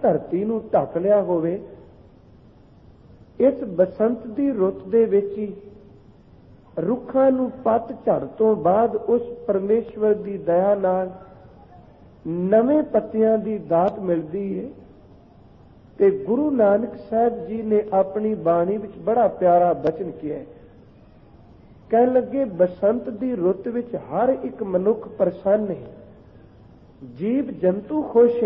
ਧਰਤੀ ਨੂੰ ਢੱਕ ਲਿਆ ਹੋਵੇ। ਇਸ ਬਸੰਤ ਦੀ ਰੁੱਤ ਦੇ ਵਿੱਚ ਹੀ ਰੁੱਖਾਂ ਨੂੰ ਪੱਤ ਝੜ ਤੋਂ ਬਾਅਦ ਉਸ ਪਰਮੇਸ਼ਵਰ ਦੀ ਦਇਆ ਨਾਲ ਨਵੇਂ ਪੱਤਿਆਂ ਦੀ ਦਾਤ ਮਿਲਦੀ ਹੈ। ਤੇ ਗੁਰੂ ਨਾਨਕ ਸਾਹਿਬ ਜੀ ਨੇ ਆਪਣੀ ਬਾਣੀ ਵਿੱਚ ਬੜਾ ਪਿਆਰਾ ਬਚਨ ਕਿਹਾ ਹੈ। ਕਹਿਣ ਲੱਗੇ, ਬਸੰਤ ਦੀ ਰੁੱਤ ਵਿੱਚ ਹਰ ਇੱਕ ਮਨੁੱਖ ਪ੍ਰਸੰਨ ਹੈ, ਜੀਵ ਜੰਤੂ ਖੁਸ਼ ਹੈ।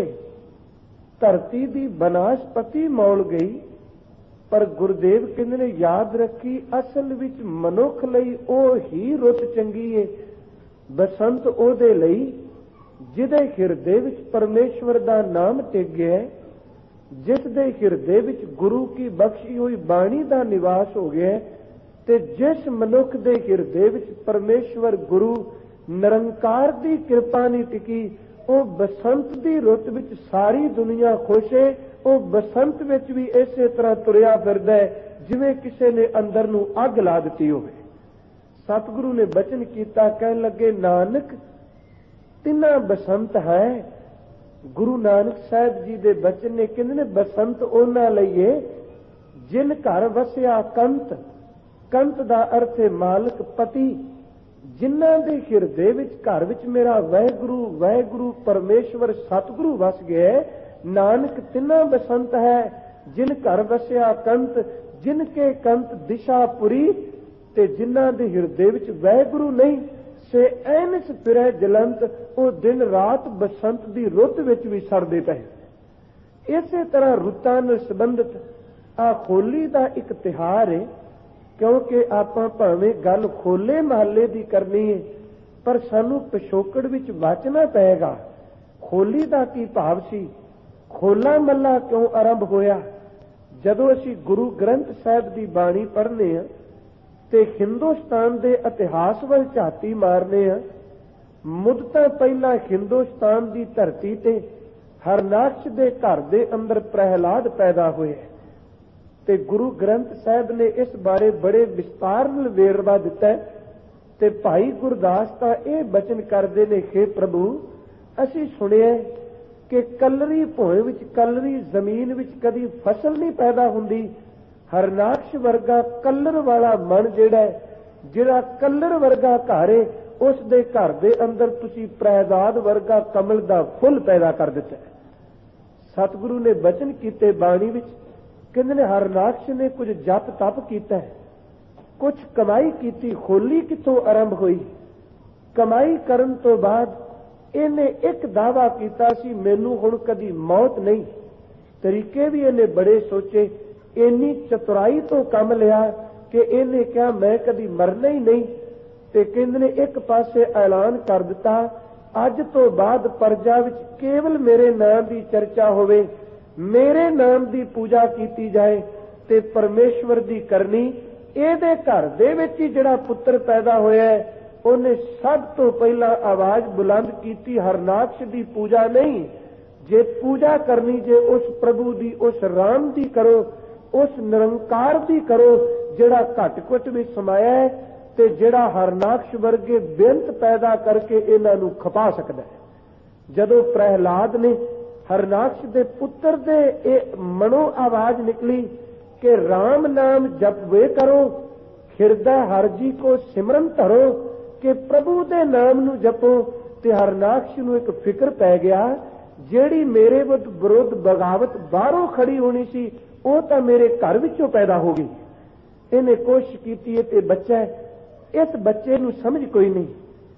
ਧਰਤੀ ਦੀ ਬਨਾਸਪਤੀ ਮੌਲ ਗਈ, ਪਰ ਗੁਰਦੇਵ ਕਹਿੰਦੇ ਨੇ ਯਾਦ ਰੱਖੀ ਅਸਲ ਵਿੱਚ ਮਨੁੱਖ ਲਈ ਉਹ ਹੀ ਰੁੱਤ ਚੰਗੀ ਹੈ। ਬਸੰਤ ਉਹਦੇ ਲਈ ਜਿਹਦੇ ਹਿਰਦੇ ਵਿੱਚ ਪਰਮੇਸ਼ਵਰ ਦਾ ਨਾਮ ਟਿਕ ਗਿਆ, ਜਿਸ ਦੇ ਹਿਰਦੇ ਵਿੱਚ ਗੁਰੂ ਕੀ ਬਖਸ਼ੀ ਹੋਈ ਬਾਣੀ ਦਾ ਨਿਵਾਸ ਹੋ ਗਿਆ, ਤੇ ਜਿਸ ਮਨੁੱਖ ਦੇ ਹਿਰਦੇ ਵਿੱਚ ਪਰਮੇਸ਼ਵਰ ਗੁਰੂ ਨਿਰੰਕਾਰ ਦੀ ਕਿਰਪਾ ਨਹੀਂ ਟਿਕੀ, ਉਹ ਬਸੰਤ ਦੀ ਰੁੱਤ ਵਿੱਚ ਸਾਰੀ ਦੁਨੀਆ ਖੁਸ਼ ਹੈ। ਉਹ ਬਸੰਤ ਵਿੱਚ ਵੀ ਇਸੇ ਤਰ੍ਹਾਂ ਤੁਰਿਆ ਫਿਰਦਾ ਹੈ ਜਿਵੇਂ ਕਿਸੇ ਨੇ ਅੰਦਰ ਨੂੰ ਅੱਗ ਲਾ ਦਿੱਤੀ ਹੋਵੇ। ਸਤਿਗੁਰੂ ਨੇ ਬਚਨ ਕੀਤਾ, ਕਹਿਣ ਲੱਗੇ, ਨਾਨਕ ਤਿੰਨਾ ਬਸੰਤ ਹੈ। ਗੁਰੂ ਨਾਨਕ ਸਾਹਿਬ ਜੀ ਦੇ ਬਚਨ ਨੇ, ਕਹਿੰਦੇ ਨੇ ਬਸੰਤ ਉਹਨਾਂ ਲਈ ਏ ਜਿਨ ਘਰ ਵਸਿਆ ਕੰਤ। ਕੰਤ ਦਾ ਅਰਥ ਹੈ ਮਾਲਕ, ਪਤੀ। ਜਿਨ੍ਹਾਂ ਦੇ ਹਿਰਦੇ ਵਿੱਚ ਘਰ ਵਿੱਚ ਮੇਰਾ ਵਾਹਿਗੁਰੂ ਵਾਹਿਗੁਰੂ ਪਰਮੇਸ਼ਵਰ ਸਤਿਗੁਰੂ ਵਸ ਗਿਆ, ਨਾਨਕ ਤਿੰਨਾ ਬਸੰਤ ਹੈ। ਜਿਨ ਘਰ ਵਸਿਆ ਕੰਤ, ਜਿਨ ਕੇ ਕੰਤ ਦਿਸ਼ਾਪੁਰੀ। ਤੇ ਜਿਨ੍ਹਾਂ ਦੇ ਹਿਰਦੇ ਵਿੱਚ ਵਾਹਿਗੁਰੂ ਨਹੀਂ, ਸੇ ਐਨਸ ਫਿਰੈ ਜਲੰਤ। ਉਹ ਦਿਨ ਰਾਤ ਬਸੰਤ ਦੀ ਰੁੱਤ ਵਿੱਚ ਵੀ ਸੜਦੇ ਪਏ। ਇਸੇ ਤਰ੍ਹਾਂ ਰੁੱਤਾਂ ਨਾਲ ਸੰਬੰਧਿਤ ਆ ਹੋਲੀ ਦਾ ਇੱਕ ਤਿਉਹਾਰ ਹੈ। ਕਿਉਂਕਿ ਆਪਾਂ ਭਾਵੇਂ ਗੱਲ ਹੋਲੇ ਮਹੱਲੇ ਦੀ ਕਰਨੀ ਹੈ, ਪਰ ਸਾਨੂੰ ਪਿਛੋਕੜ ਵਿੱਚ ਵਾਚਣਾ ਪਏਗਾ ਹੋਲੀ ਦਾ ਕੀ ਭਾਵ ਸੀ, ਹੋਲਾ ਮਹੱਲਾ ਕਿਉਂ ਆਰੰਭ ਹੋਇਆ। ਜਦੋਂ ਅਸੀਂ ਗੁਰੂ ਗ੍ਰੰਥ ਸਾਹਿਬ ਦੀ ਬਾਣੀ ਪੜ੍ਹਨੇ ਆ ਤੇ ਹਿੰਦੁਸਤਾਨ ਦੇ ਇਤਿਹਾਸ ਵੱਲ ਝਾਤੀ ਮਾਰਨੇ ਆ, ਮੁੱਦਤਾਂ ਪਹਿਲਾਂ ਹਿੰਦੁਸਤਾਨ ਦੀ ਧਰਤੀ ਤੇ ਹਰਨਾਕਸ਼ ਦੇ ਘਰ ਦੇ ਅੰਦਰ ਪ੍ਰਹਿਲਾਦ ਪੈਦਾ ਹੋਇਆ, ਤੇ ਗੁਰੂ ਗ੍ਰੰਥ ਸਾਹਿਬ ਨੇ ਇਸ ਬਾਰੇ ਬੜੇ ਵਿਸਤਾਰ ਨਾਲ ਵੇਰਵਾ ਦਿੱਤਾ ਹੈ। ਤੇ ਭਾਈ ਗੁਰਦਾਸ ਤਾਂ ਇਹ ਬਚਨ ਕਰਦੇ ਨੇ, ਹੇ ਪ੍ਰਭੂ, ਅਸੀਂ ਸੁਣਿਆ ਕਿ ਕਲਰੀ ਭੋਏ ਵਿੱਚ, ਕਲਰੀ ਜ਼ਮੀਨ ਵਿੱਚ ਕਦੀ ਫਸਲ ਨਹੀਂ ਪੈਦਾ ਹੁੰਦੀ। ਹਰਨਾਕਸ਼ ਵਰਗਾ ਕਲਰ ਵਾਲਾ ਮਨ ਜਿਹੜਾ ਕਲਰ ਵਰਗਾ ਘਰ ਹੈ, ਉਸ ਦੇ ਘਰ ਦੇ ਅੰਦਰ ਤੁਸੀਂ ਪ੍ਰਹਿਲਾਦ ਵਰਗਾ ਕਮਲ ਦਾ ਫੁੱਲ ਪੈਦਾ ਕਰ ਦਿੱਤਾ। ਸਤਿਗੁਰੂ ਨੇ ਬਚਨ ਕੀਤੇ ਬਾਣੀ ਵਿੱਚ, ਕਹਿੰਦੇ ਨੇ ਹਰਨਾਕਸ਼ ਨੇ ਕੁਝ ਜਪ ਤਪ ਕੀਤਾ, ਕੁਝ ਕਮਾਈ ਕੀਤੀ। ਹੋਲੀ ਕਿੱਥੋਂ ਆਰੰਭ ਹੋਈ? ਕਮਾਈ ਕਰਨ ਤੋਂ ਬਾਅਦ ਇਹਨੇ ਇੱਕ ਦਾਵਾ ਕੀਤਾ ਸੀ, ਮੈਨੂੰ ਹੁਣ ਕਦੀ ਮੌਤ ਨਹੀਂ। ਤਰੀਕੇ ਵੀ ਇਹਨੇ ਬੜੇ ਸੋਚੇ, ਇੰਨੀ ਚਤੁਰਾਈ ਤੋਂ ਕੰਮ ਲਿਆ ਕਿ ਇਹਨੇ ਕਿਹਾ ਮੈਂ ਕਦੀ ਮਰਨਾ ਹੀ ਨਹੀਂ। ਤੇ ਕਹਿੰਦੇ ਨੇ ਇੱਕ ਪਾਸੇ ਐਲਾਨ ਕਰ ਦਿੱਤਾ, ਅੱਜ ਤੋਂ ਬਾਅਦ ਪ੍ਰਜਾ ਵਿੱਚ ਕੇਵਲ ਮੇਰੇ ਨਾਮ ਦੀ ਚਰਚਾ ਹੋਵੇ, ਮੇਰੇ ਨਾਮ ਦੀ ਪੂਜਾ ਕੀਤੀ ਜਾਏ ਤੇ ਪਰਮੇਸ਼ਵਰ ਦੀ ਕਰਨੀ। ਇਹਦੇ ਘਰ ਦੇ ਵਿੱਚ ਹੀ ਜਿਹੜਾ ਪੁੱਤਰ ਪੈਦਾ ਹੋਇਆ, ਉਹਨੇ ਸਭ ਤੋਂ ਪਹਿਲਾਂ ਆਵਾਜ਼ ਬੁਲੰਦ ਕੀਤੀ, ਹਰਨਾਕਸ਼ ਦੀ ਪੂਜਾ ਨਹੀਂ, ਜੇ ਪੂਜਾ ਕਰਨੀ ਜੇ ਉਸ ਪ੍ਰਭੂ ਦੀ, ਉਸ ਰਾਮ ਦੀ ਕਰੋ, ਉਸ ਨਿਰੰਕਾਰ ਦੀ ਕਰੋ ਜਿਹੜਾ ਘਟ ਘਟ ਵਿੱਚ ਸਮਾਇਆ ਹੈ ਤੇ ਜਿਹੜਾ ਹਰਨਾਕਸ਼ ਵਰਗੇ ਬੇਅੰਤ ਪੈਦਾ ਕਰਕੇ ਇਹਨਾਂ ਨੂੰ ਖਪਾ ਸਕਦਾ ਹੈ। ਜਦੋਂ ਪ੍ਰਹਿਲਾਦ ਨੇ ਹਰਨਾਕਸ਼ ਦੇ ਪੁੱਤਰ ਦੇ ਇਹ ਮਨੋ ਆਵਾਜ਼ ਨਿਕਲੀ ਕਿ ਰਾਮ ਨਾਮ ਜਪਵੇ ਕਰੋ, ਹਿਰਦਾ ਹਰ ਜੀ ਕੋ ਸਿਮਰਨ ਧਰੋ, ਕਿ ਪ੍ਰਭੂ ਦੇ ਨਾਮ ਨੂੰ ਜਪੋ। ਤੇ ਹਰਨਾਕਸ਼ ਨੂੰ ਇੱਕ ਫਿਕਰ ਪੈ ਗਿਆ, ਜਿਹੜੀ ਮੇਰੇ ਵਿਰੁੱਧ ਬਗਾਵਤ ਬਾਹਰੋਂ ਖੜੀ ਹੋਣੀ ਸੀ, ਉਹ ਤਾਂ ਮੇਰੇ ਘਰ ਵਿੱਚੋਂ ਪੈਦਾ ਹੋ ਗਈ। ਇਹਨੇ ਕੋਸ਼ਿਸ਼ ਕੀਤੀ ਤੇ ਬੱਚਾ, ਇਸ ਬੱਚੇ ਨੂੰ ਸਮਝ ਕੋਈ ਨਹੀਂ,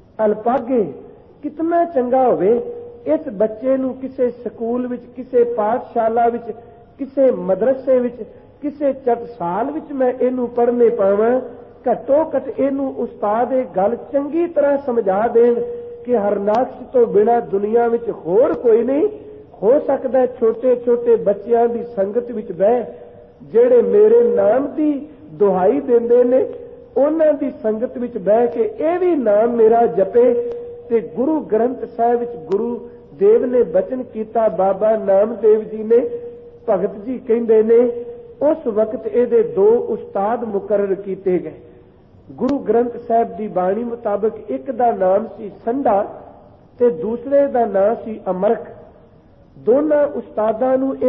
ਅਲਪਾਗੇ ਕਿਤਨਾ ਚੰਗਾ ਹੋਵੇ, ਇਸ ਬੱਚੇ ਨੂੰ ਕਿਸੇ ਸਕੂਲ ਵਿੱਚ, ਕਿਸੇ ਪਾਠਸ਼ਾਲਾ ਵਿੱਚ, ਕਿਸੇ ਮਦਰਸੇ ਵਿੱਚ, ਕਿਸੇ ਟਕਸਾਲ ਵਿੱਚ ਮੈਂ ਇਹਨੂੰ ਪੜ੍ਹਨੇ ਪਾਵਾਂ। ਘੱਟੋ ਘੱਟ ਇਹਨੂੰ ਉਸਤਾਦ ਇਹ ਗੱਲ ਚੰਗੀ ਤਰ੍ਹਾਂ ਸਮਝਾ ਦੇਣ ਕਿ ਹਰਨਾਕਸ਼ ਤੋਂ ਬਿਨਾਂ ਦੁਨੀਆ ਵਿੱਚ ਹੋਰ ਕੋਈ ਨਹੀਂ ਹੋ ਸਕਦਾ। ਛੋਟੇ ਛੋਟੇ ਬੱਚਿਆਂ ਦੀ ਸੰਗਤ ਵਿੱਚ ਬਹਿ, ਜਿਹੜੇ ਮੇਰੇ ਨਾਮ ਦੀ ਦੁਹਾਈ ਦਿੰਦੇ ਨੇ, ਉਹਨਾਂ ਦੀ ਸੰਗਤ ਵਿੱਚ ਬਹਿ ਕੇ ਇਹ ਵੀ ਨਾਮ ਮੇਰਾ ਜਪੇ। ਤੇ ਗੁਰੂ ਗ੍ਰੰਥ ਸਾਹਿਬ ਵਿੱਚ ਗੁਰੂ ਦੇਵ ਨੇ ਬਚਨ ਕੀਤਾ, ਬਾਬਾ ਨਾਮਦੇਵ ਜੀ ਨੇ, ਭਗਤ ਜੀ ਕਹਿੰਦੇ ਨੇ, ਉਸ ਵਕਤ ਇਹਦੇ ਦੋ ਉਸਤਾਦ ਮੁਕਰਰ ਕੀਤੇ ਗਏ। ਗੁਰੂ ਗ੍ਰੰਥ ਸਾਹਿਬ ਦੀ ਬਾਣੀ ਮੁਤਾਬਕ ਇੱਕ ਦਾ ਨਾਮ ਸੀ ਸੰਧਾ ਤੇ ਦੂਸਰੇ ਦਾ ਨਾਮ ਸੀ ਅਮਰਖ। ਦੋਨਾਂ ਉਸਤਾਦਾਂ ਨੂੰ